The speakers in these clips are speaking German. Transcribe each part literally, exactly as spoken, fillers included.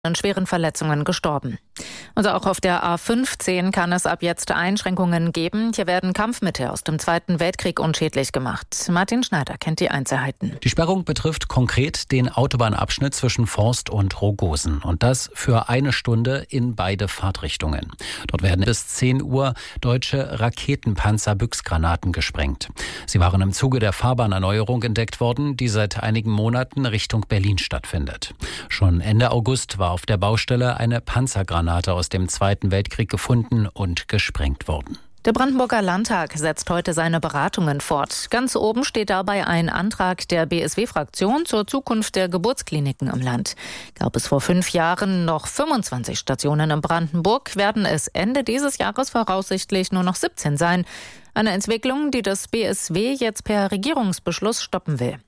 an schweren Verletzungen gestorben. Und auch auf der A fünfzehn kann es ab jetzt Einschränkungen geben. Hier werden Kampfmittel aus dem Zweiten Weltkrieg unschädlich gemacht. Martin Schneider kennt die Einzelheiten. Die Sperrung betrifft konkret den Autobahnabschnitt zwischen Forst und Rogosen. Und das für eine Stunde in beide Fahrtrichtungen. Dort werden bis zehn Uhr deutsche Raketenpanzer-Büchsgranaten gesprengt. Sie waren im Zuge der Fahrbahnerneuerung entdeckt worden, die seit einigen Monaten Richtung Berlin stattfindet. Schon Ende August war auf der Baustelle eine Panzergranate aus dem Zweiten Weltkrieg gefunden und gesprengt worden. Der Brandenburger Landtag setzt heute seine Beratungen fort. Ganz oben steht dabei ein Antrag der B S W-Fraktion zur Zukunft der Geburtskliniken im Land. Gab es vor fünf Jahren noch fünfundzwanzig Stationen in Brandenburg, werden es Ende dieses Jahres voraussichtlich nur noch siebzehn sein. Eine Entwicklung, die das B S W jetzt per Regierungsbeschluss stoppen will.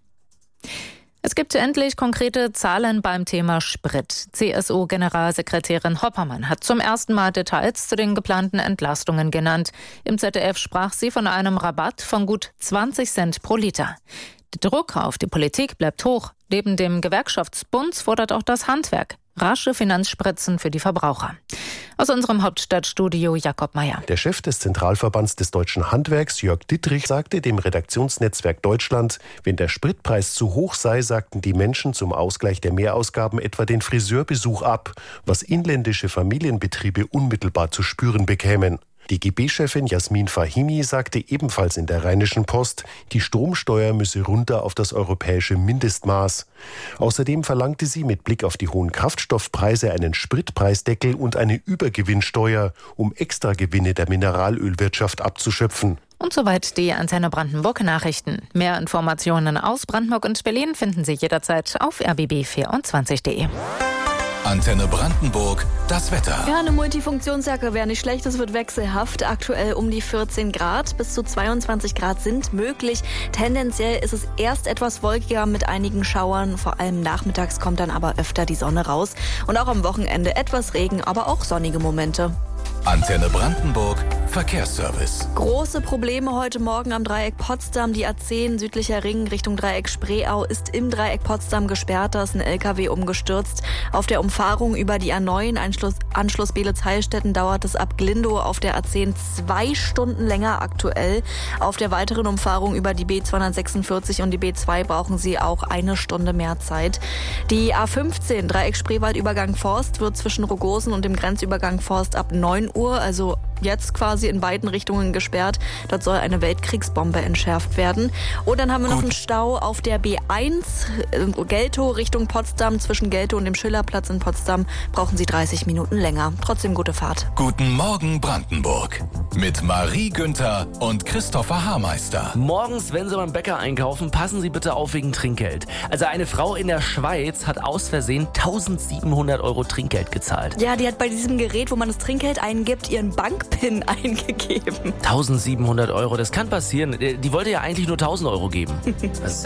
Es gibt endlich konkrete Zahlen beim Thema Sprit. C S U-Generalsekretärin Hoppermann hat zum ersten Mal Details zu den geplanten Entlastungen genannt. Im Z D F sprach sie von einem Rabatt von gut zwanzig Cent pro Liter. Der Druck auf die Politik bleibt hoch. Neben dem Gewerkschaftsbund fordert auch das Handwerk rasche Finanzspritzen für die Verbraucher. Aus unserem Hauptstadtstudio Jakob Meyer. Der Chef des Zentralverbands des deutschen Handwerks, Jörg Dittrich, sagte dem Redaktionsnetzwerk Deutschland, wenn der Spritpreis zu hoch sei, sagten die Menschen zum Ausgleich der Mehrausgaben etwa den Friseurbesuch ab, was inländische Familienbetriebe unmittelbar zu spüren bekämen. Die G B-Chefin Jasmin Fahimi sagte ebenfalls in der Rheinischen Post, die Stromsteuer müsse runter auf das europäische Mindestmaß. Außerdem verlangte sie mit Blick auf die hohen Kraftstoffpreise einen Spritpreisdeckel und eine Übergewinnsteuer, um Extragewinne der Mineralölwirtschaft abzuschöpfen. Und soweit die Antenne Brandenburg Nachrichten. Mehr Informationen aus Brandenburg und Berlin finden Sie jederzeit auf r b b vierundzwanzig punkt de. Antenne Brandenburg, das Wetter. Ja, eine Multifunktionsjacke wäre nicht schlecht. Es wird wechselhaft. Aktuell um die vierzehn Grad. Bis zu zweiundzwanzig Grad sind möglich. Tendenziell ist es erst etwas wolkiger mit einigen Schauern. Vor allem nachmittags kommt dann aber öfter die Sonne raus. Und auch am Wochenende etwas Regen, aber auch sonnige Momente. Antenne Brandenburg, Verkehrsservice. Große Probleme heute Morgen am Dreieck Potsdam. Die A zehn südlicher Ring Richtung Dreieck Spreeau ist im Dreieck Potsdam gesperrt. Da ist ein L K W umgestürzt. Auf der Umfahrung über die A neun, Anschluss, Anschluss Beelitz-Heilstätten, dauert es ab Glindow auf der A zehn zwei Stunden länger aktuell. Auf der weiteren Umfahrung über die B zweihundertsechsundvierzig und die B zwei brauchen Sie auch eine Stunde mehr Zeit. Die A fünfzehn, Dreieck Spreewald-Übergang Forst, wird zwischen Rogosen und dem Grenzübergang Forst ab neun Uhr, also jetzt quasi in beiden Richtungen gesperrt. Dort soll eine Weltkriegsbombe entschärft werden. Und dann haben wir Gut. noch einen Stau auf der B eins, äh, Geltow Richtung Potsdam. Zwischen Geltow und dem Schillerplatz in Potsdam brauchen Sie dreißig Minuten länger. Trotzdem gute Fahrt. Guten Morgen Brandenburg. Mit Marie Günther und Christopher Haarmeister. Morgens, wenn Sie beim Bäcker einkaufen, passen Sie bitte auf wegen Trinkgeld. Also eine Frau in der Schweiz hat aus Versehen eintausendsiebenhundert Euro Trinkgeld gezahlt. Ja, die hat bei diesem Gerät, wo man das Trinkgeld eingibt, ihren Bankpin eingegeben. eintausendsiebenhundert Euro, das kann passieren. Die wollte ja eigentlich nur tausend Euro geben. Das